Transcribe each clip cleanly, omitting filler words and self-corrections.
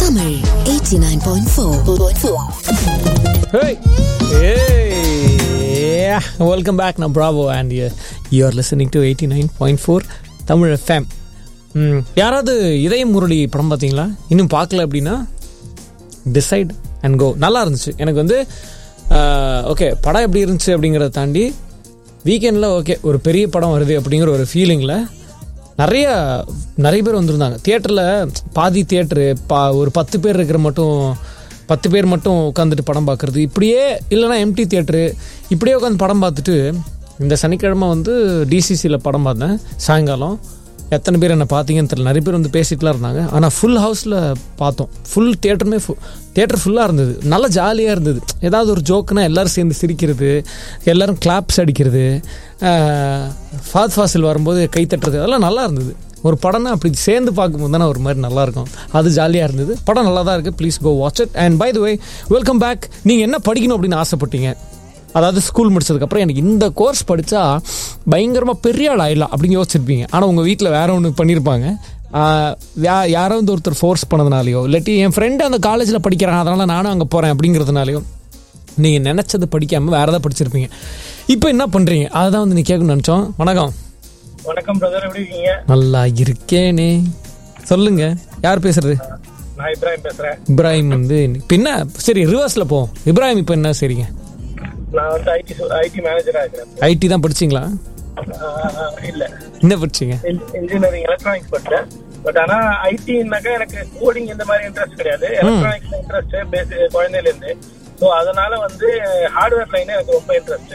Tamil 89.4. Hey, yeah, welcome back. Now, Bravo, and you're listening to 89.4 Tamil FM. யாராவது இதயம் முரளி படம் பார்த்தீங்களா? இன்னும் பார்க்கல அப்படின்னா டிசைட் அண்ட் கோ. நல்லா இருந்துச்சு. எனக்கு வந்து ஓகே, படம் எப்படி இருந்துச்சு அப்படிங்கிறத தாண்டி வீக்கெண்டில் ஓகே ஒரு பெரிய படம் வருது அப்படிங்கிற ஒரு ஃபீலிங்கில் நிறைய பேர் வந்திருந்தாங்க. தியேட்டரில் பாதி தியேட்டரு ஒரு 10 பேர் இருக்கிற மட்டும் 10 பேர் மட்டும் உட்காந்துட்டு படம் பார்க்குறது, இப்படியே இல்லைனா எம்டி தியேட்டரு, இப்படியே உட்காந்து படம் பார்த்துட்டு இந்த சனிக்கிழமை வந்து டிசிசியில் படம் பார்த்தேன் சாயங்காலம். எத்தனை பேர் என்ன பார்த்தீங்கன்னு தெரியல, நிறைய பேர் வந்து பேசிட்டுலாம் இருந்தாங்க. ஆனால் ஃபுல் ஹவுஸில் பார்த்தோம். ஃபுல் தியேட்டருமே தியேட்டர் ஃபுல்லாக இருந்தது. நல்லா ஜாலியாக இருந்தது. ஏதாவது ஒரு ஜோக்குனா எல்லோரும் சேர்ந்து சிரிக்கிறது, எல்லோரும் கிளாப்ஸ் அடிக்கிறது, ஃபாசில் வரும்போது கை தட்டுறது, அதெல்லாம் நல்லா இருந்தது. ஒரு படம்னா அப்படி சேர்ந்து பார்க்கும்போது தானே ஒரு மாதிரி நல்லாயிருக்கும். அது ஜாலியாக இருந்தது. படம் நல்லா தான் இருக்குது. Please go watch it. And by the way, welcome back. நீங்கள் என்ன படிக்கணும் அப்படின்னு ஆசைப்பட்டீங்க? அதாவது ஸ்கூல் முடிச்சதுக்கப்புறம் எனக்கு இந்த கோர்ஸ் படித்தா பயங்கரமாக பெரிய ஆள் ஆயிடலாம் அப்படின்னு யோசிச்சிருப்பீங்க. ஆனால் உங்கள் வீட்டில் வேற ஒன்று பண்ணியிருப்பாங்க. யாரோ வந்து ஒருத்தர் ஃபோர்ஸ் பண்ணதுனாலையோ, இல்லாட்டி என் ஃப்ரெண்டு அந்த காலேஜில் படிக்கிறான் அதனால் நானும் அங்கே போகிறேன் அப்படிங்கிறதுனாலையோ நீங்கள் நினச்சது படிக்காமல் வேறு ஏதாவது படிச்சிருப்பீங்க. இப்போ என்ன பண்ணுறீங்க? அதை தான் வந்து நீ கேட்கணும்னு நினச்சோம். வணக்கம். வணக்கம் பிரதர், எப்படி இருக்கீங்க? நல்லா இருக்கேனே. சொல்லுங்க, யார் பேசுறது? நான் இப்ராஹிம் பேசுறேன். இப்ராஹிம் வந்து பின்ன சரி ரிவர்ஸில் போவோம். இப்ராஹிம் இப்போ என்ன சரிங்க? நான் வந்து ஐடி மேனேஜரா இருக்கிறேன். ஐடி தான் படிச்சிங்களா? இல்ல, என்ன படிச்சீங்க? இன்ஜினியரிங் எலக்ட்ரானிக்ஸ் படிச்சேன். பட் ஆனா ஐடினாக்கா எனக்கு கோடிங் இந்த மாதிரி இன்ட்ரெஸ்ட் கிடையாது. எலக்ட்ரானிக்ஸ் இன்ட்ரெஸ்ட் குழந்தையில இருந்து. ஸோ அதனால வந்து ஹார்ட்வேர் லைன் எனக்கு ரொம்ப இன்ட்ரெஸ்ட்.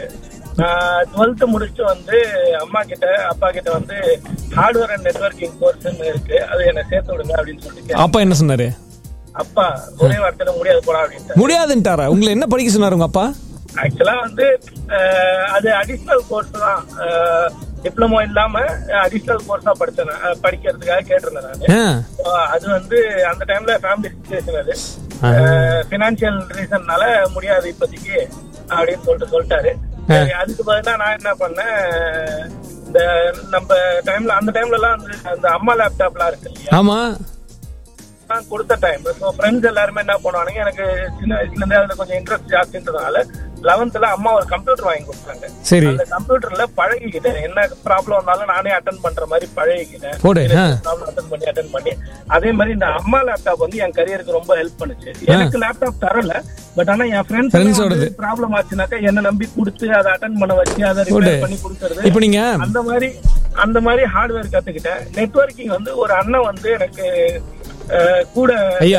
12th முடிச்சுட்டு வந்து அப்பா கிட்ட வந்து ஹார்ட்வேர் அண்ட் நெட்வொர்க்கிங் கோர்ஸ் இருக்கு, அது என்ன சேர்த்து விடுங்க அப்படின்னு சொல்லிட்டு. அப்பா என்ன சொன்னாரு? அப்பா ஒரே வார்த்தையில முடியாது போடா அப்படின்னு. முடியாதுன்ட்டாரா? உங்களை என்ன படிக்க சொன்னாரு உங்க அப்பா? ஆக்சுவலா வந்து அது அடிஷனல் கோர்ஸ் தான், டிப்ளமோ இல்லாம அடிஷனல் கோர்ஸா படிக்கிறதுக்காக கேட்டிருந்தேன் நான். அது வந்து அந்த டைம்ல ஃபேமிலி சிச்சுவேஷன், அது பினான்சியல் ரீசன்னால முடியாது இப்போதைக்கு அப்படின்னு சொல்லிட்டாரு. அதுக்கு பதிலா நான் என்ன பண்ணேன், இந்த நம்ம டைம்ல அந்த டைம்ல எல்லாம் அந்த அம்மா லேப்டாப்லாம் இருக்கு இல்லையா, ஆமா, கொடுத்த டைம். ஸோ ஃப்ரெண்ட்ஸ் எல்லாருமே என்ன பண்ணுவானுங்க, எனக்கு சின்ன வயசுல இருந்தே அதுல கொஞ்சம் இன்ட்ரெஸ்ட் ஜாஸ்தின்றதுனால 11th அம்மா ஒரு கம்ப்யூட்டர் வாங்கி கொடுத்தாங்க. சரி, அந்த கம்ப்யூட்டர்ல பழகிக்கிட்டேன். என்ன ப்ராப்ளம் வந்தாலும் நானே அட்டன் பண்ற மாதிரி பழகிக்கிட்டேன். அட்டன் பண்ணி அதே மாதிரி இந்த அம்மா லேப்டாப் வந்து என் கரியருக்கு ரொம்ப ஹெல்ப் பண்ணுச்சு. எனக்கு லேப்டாப் தரல, பட் ஆனா என் ஃப்ரெண்ட்ஸோட ப்ராப்ளம் ஆச்சுனாக்கா என்ன நம்பி கொடுத்து அதை அட்டன் பண்ண வச்சு அதை ரிப்பேர் பண்ணி கொடுக்கறது. இப்போ நீங்க அந்த மாதிரி ஹார்ட்வேர் கத்துக்கிட்டேன். நெட்வொர்க்கிங் வந்து ஒரு அண்ணன் வந்து எனக்கு கூட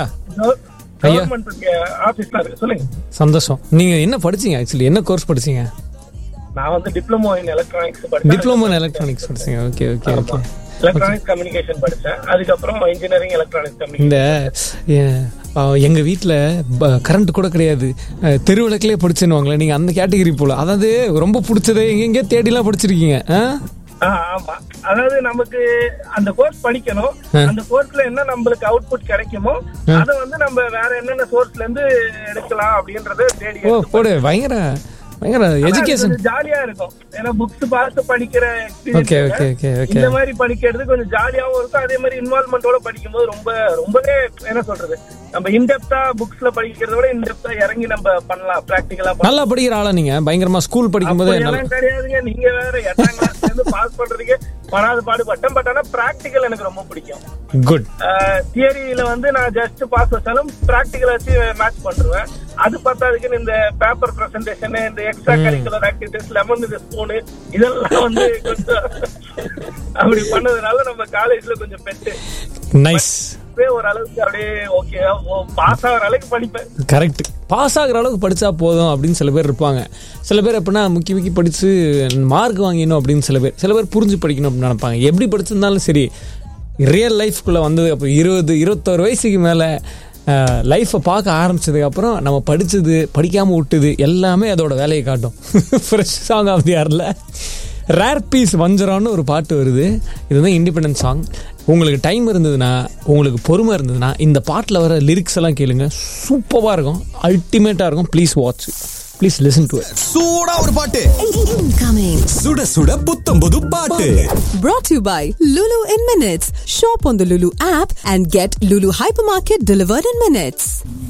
கவர்மெண்ட் ஆபீஸ்ல இருக்கு. சொல்லுங்க. சந்தோஷம். நீங்க என்ன படிச்சீங்க? ஆக்சுவலி என்ன கோர்ஸ் படிச்சீங்க? நான் வந்து டிப்ளமோ இன் எலக்ட்ரானிக்ஸ் படிச்சேன். டிப்ளமோ இன் எலக்ட்ரானிக்ஸ் படிச்சீங்க. Okay okay okay. Electronics communication படிச்சேன். அதுக்கப்புறம் இன்ஜினியரிங் எலக்ட்ரானிக்ஸ் கம்யூனிகேஷன். இந்த எங்க வீட்டுல கரண்ட் கூட கிடையாது, தெருவிளக்கிலே படிச்சுன்னுவாங்களே, நீங்க அந்த கேட்டகரி போல. அதாவது ரொம்ப பிடிச்சது எங்க தேடிலாம் படிச்சிருக்கீங்க. ஆமா, அதாவது நமக்கு அந்த கோர்ஸ் படிக்கணும். அந்த கோர்ஸ்ல என்ன நம்மளுக்கு அவுட்புட் கிடைக்குமோ அதை வந்து நம்ம வேற என்னென்ன சோர்ஸ்ல இருந்து எடுக்கலாம் அப்படின்றத தேடி போடு. பயங்கர எஜுகேஷன் ஜாலியா இருக்கும். ஏன்னா புக்ஸ் பார்த்து படிக்கிற எக்ஸ்பீரியன்ஸ் இந்த மாதிரி படிக்கிறது கொஞ்சம் ஜாலியாவும் இருக்கும். அதே மாதிரி இன்வால்வ்மெண்டோட படிக்கும்போது ரொம்பவே என்ன சொல்றது, நம்ம இன்டெப்தா புக்ஸ்ல படிக்கிறத விட இன்டெப்தா இறங்கி நம்ம பண்ணலாம். பிராக்டிகலா நல்லா படிக்கிற ஆளா நீங்க? பயங்கரமா ஸ்கூல் படிக்கும் போது கிடையாதுங்க. நீங்க வேற 8ஆம் கிளாஸ்ல இருந்து பாஸ் பண்றதுக்கு படாத பாடுபட்டேன். பட் ஆனா பிராக்டிகல் எனக்கு ரொம்ப பிடிக்கும். குட். தியரியில வந்து நான் ஜஸ்ட் பாஸ் வச்சாலும் பிராக்டிகல் வச்சு மேட்ச் பண்ணுவேன். அது பார்த்தாதுக்கு இந்த பேப்பர் பிரசன்டேஷன், இந்த extra curricular activities, lemon spoon, இதெல்லாம் வந்து கொஞ்சம் அப்படி பண்ணதுனால நம்ம காலேஜ்ல கொஞ்சம் பெட்டு நைஸ் ஓரளவுக்கு அப்படியே ஓகே பாஸ் ஆகிற அளவுக்கு படிப்பேன். கரெக்ட். பாஸ் ஆகிற அளவுக்கு படிச்சா போதும் அப்படின்னு சில பேர் இருப்பாங்க. சில பேர் எப்படின்னா முக்கி படிச்சு மார்க் வாங்கிடணும் அப்படின்னு சில பேர் புரிஞ்சு படிக்கணும் அப்படின்னு நினைப்பாங்க. எப்படி படிச்சிருந்தாலும் சரி, ரியல் லைஃப்குள்ளே வந்தது அப்போ 20-21 வயசுக்கு மேலே லைஃப்பை பார்க்க ஆரம்பிச்சதுக்கப்புறம் நம்ம படித்தது படிக்காமல் விட்டுது எல்லாமே அதோட வேலையை காட்டும். ஃப்ரெஷ் சாங் ஆஃப் தி இயரில் ரேர் பீஸ் வஞ்சரான்னு ஒரு பாட்டு வருது. இதுதான் இண்டிபெண்டன்ஸ் சாங். உங்களுக்கு டைம் இருந்ததுன்னா, உங்களுக்கு பொறுமை இருந்ததுன்னா இந்த பாட்டில் வர லிரிக்ஸ் எல்லாம் கேளுங்க. சூப்பராக இருக்கும், அல்டிமேட்டாக இருக்கும். Please watch. Please listen to it. சூடா ஒரு பாட்டு Incoming. சுட சுட புத்தம் புது பாட்டு. Brought to you by Lulu in Minutes. Shop on the Lulu app and get Lulu Hypermarket delivered in minutes.